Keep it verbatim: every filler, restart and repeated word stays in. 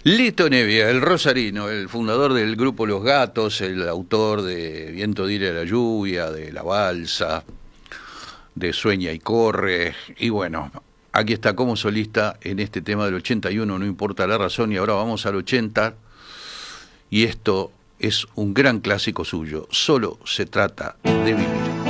Lito Nevia, el rosarino, el fundador del grupo Los Gatos, el autor de Viento dire a la lluvia, de La Balsa, de Sueña y corre, y bueno, aquí está como solista en este tema del ochenta y uno, no importa la razón, y ahora vamos al ochenta, y esto es un gran clásico suyo, Solo se trata de vivir.